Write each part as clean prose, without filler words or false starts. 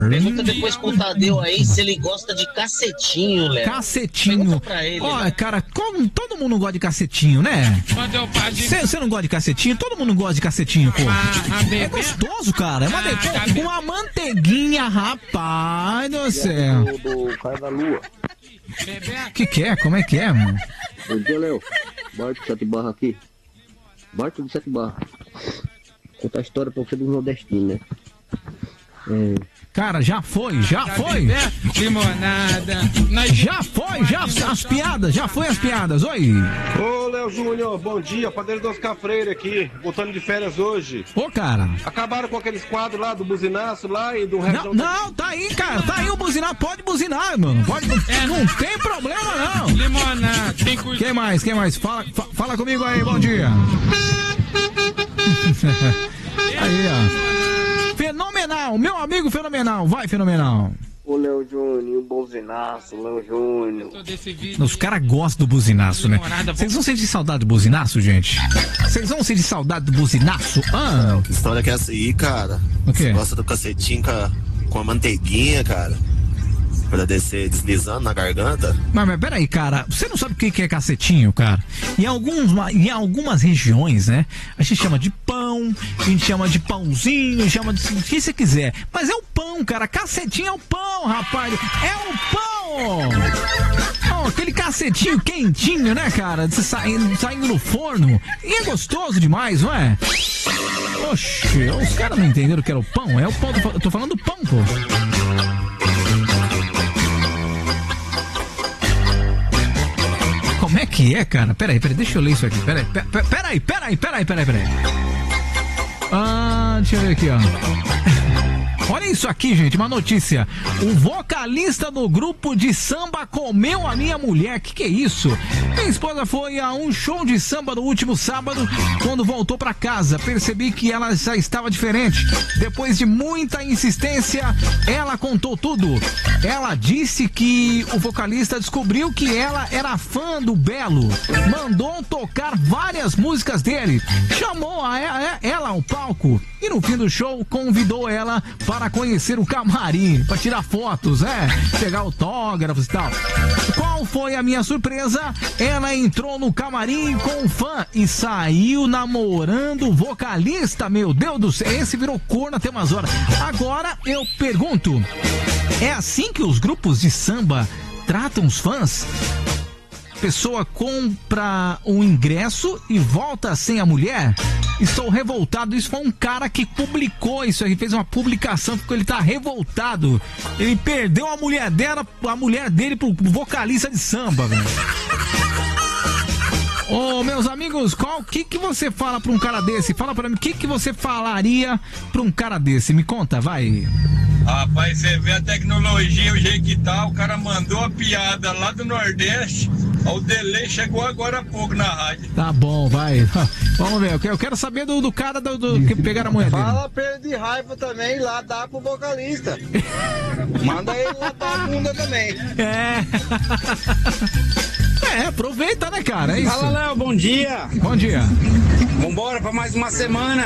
Pergunta depois pro Tadeu aí se ele gosta de cacetinho, Léo. Cacetinho. Pra ele, olha, cara, como todo mundo gosta de cacetinho, né? Você não gosta de cacetinho? Todo mundo gosta de cacetinho, pô. É gostoso, cara. É com uma manteiguinha, rapaz do céu. Do cara da lua. Que é? Como é que é, mano? Bom dia, Léo. Barco de 7 barras aqui. Barco de 7 barras. Contar a história pra você do nordestino, né? Cara, já foi. Limonada. Já foi as piadas, oi. Ô, Léo Júnior, bom dia, padeiro do Oscar Freire aqui, voltando de férias hoje. Ô, cara. Acabaram com aqueles quadros lá do buzinaço lá e do resto. Não, tá aí, cara, tá aí o buzinar, pode buzinar, mano. Pode, não tem problema, não. Limonada. Quem mais? Fala comigo aí, bom dia. Aí, ó. Fenomenal, meu amigo Fenomenal, vai Fenomenal. Ô, Léo Júnior, o buzinaço, Léo Júnior. Os caras gostam do buzinaço, né? Vocês vão sentir saudade do buzinaço, gente? Vocês vão sentir saudade do buzinaço? Que história que é essa aí, cara? O quê? Você gosta do cacetinho com a manteiguinha, cara? Pra descer deslizando na garganta? Mas peraí, cara, você não sabe o que é cacetinho, cara? Em algumas regiões, né? A gente chama de pão, a gente chama de pãozinho, chama de o que você quiser. Mas é o pão, cara. Cacetinho é o pão, rapaz. É o pão! Oh, aquele cacetinho quentinho, né, cara? Você saindo no forno. E é gostoso demais, não é? Oxe, os caras não entenderam que era o pão. É o pão, eu tô falando do pão, pô. Como é que é, cara? Peraí, deixa eu ler isso aqui. Peraí. Deixa eu ver aqui, ó. Olha isso aqui, gente, uma notícia. O vocalista do grupo de samba comeu a minha mulher. Que é isso? Minha esposa foi a um show de samba no último sábado. Quando voltou pra casa, percebi que ela já estava diferente. Depois de muita insistência, ela contou tudo. Ela disse que o vocalista descobriu que ela era fã do Belo. Mandou tocar várias músicas dele. Chamou ela ao palco. E no fim do show, convidou ela para conhecer o camarim, para tirar fotos, pegar autógrafos e tal. Qual foi a minha surpresa? Ela entrou no camarim com um fã e saiu namorando o vocalista. Meu Deus do céu, esse virou corno até umas horas. Agora eu pergunto, é assim que os grupos de samba tratam os fãs? Pessoa compra um ingresso e volta sem a mulher? Estou revoltado. Isso foi um cara que publicou isso aí, fez uma publicação porque ele tá revoltado. Ele perdeu a mulher dele pro vocalista de samba, velho. Ô, meus amigos, o que você fala pra um cara desse? Fala pra mim, o que você falaria pra um cara desse? Me conta, vai. Rapaz, você vê a tecnologia, o jeito que tá, o cara mandou a piada lá do Nordeste, o delay chegou agora há pouco na rádio. Tá bom, vai. Vamos ver, eu quero saber do cara do que pegaram a mulher dele. Fala pra ele de raiva também, lá dá pro vocalista. Manda ele lá pra bunda também. Aproveita, né, cara? É isso. Fala, Léo, bom dia. Bom dia. Vambora pra mais uma semana.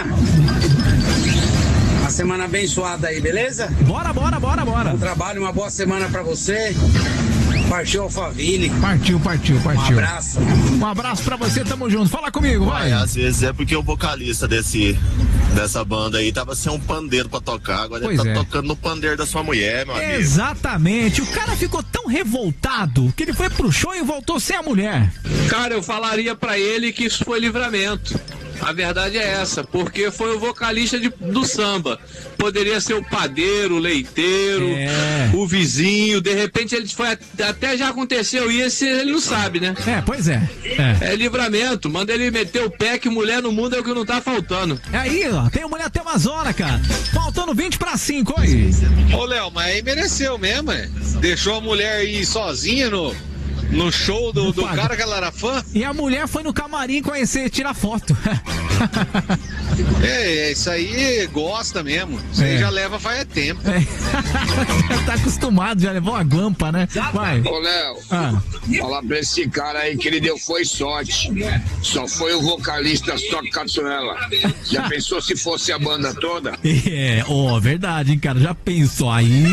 Uma semana abençoada aí, beleza? Bora. Bom trabalho, uma boa semana pra você. Partiu Alphaville. Partiu. Um abraço pra você, tamo junto. Fala comigo, vai. Às vezes é porque o vocalista dessa banda aí tava sem um pandeiro pra tocar, agora ele tá tocando no pandeiro da sua mulher, meu amigo. Exatamente, o cara ficou tão revoltado que ele foi pro show e voltou sem a mulher. Cara, eu falaria pra ele que isso foi livramento. A verdade é essa, porque foi o vocalista do samba. Poderia ser o padeiro, o leiteiro, o vizinho. De repente ele foi, até já aconteceu isso, ele não sabe, né? Pois é. É livramento. Manda ele meter o pé, que mulher no mundo é o que não tá faltando. Aí, ó, tem mulher até umas horas, cara. Faltando 20:05, oi. Ô, Léo, mas aí mereceu mesmo, Deixou a mulher ir sozinha no show do cara que ela era fã? E a mulher foi no camarim conhecer, tirar foto. Isso aí gosta mesmo. Isso aí já leva faz tempo. Tá acostumado, já levou uma guampa, né? Vai. Ô, Léo, fala pra esse cara aí que ele deu foi sorte. Só foi o vocalista só Caçuela. Já pensou se fosse a banda toda? Verdade, hein, cara? Já pensou aí?